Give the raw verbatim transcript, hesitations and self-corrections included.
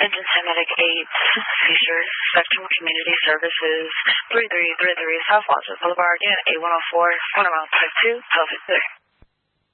Engine Medic eight, feature Spectrum Community Services, three three three three South Walter Boulevard, unit A one oh four, one around type two, Delta three.